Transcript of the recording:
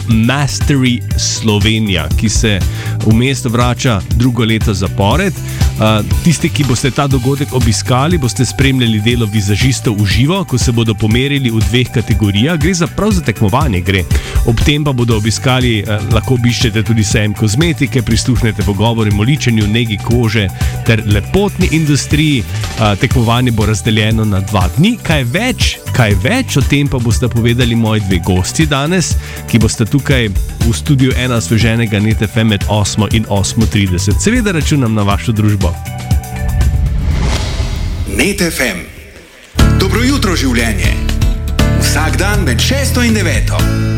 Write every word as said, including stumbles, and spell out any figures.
Mastery Slovenija, ki se v mesto vrača drugo leto zapored. Uh, tisti, ki boste ta dogodek obiskali, boste spremljali delo vizažistov v živo, ko se bodo pomerili v dveh kategorijah. Gre za prav za tekmovanje, gre. Ob tem pa bodo obiskali, uh, lahko obiščete tudi sejem kozmetike, prisluhnete pogovorim o ličenju, negi kože ter lepotni industriji. Uh, tekmovanje bo razdeljeno na dva dni. Kaj več, kaj več o tem pa boste povedali moji dve gosti danes, ki boste tukaj v studiu ena osveženega Net F M med osmo in osmo trideset. Seveda računam na vašo družbo. Net F M. Dobro jutro, življenje. Vsak dan med šesto in deveto.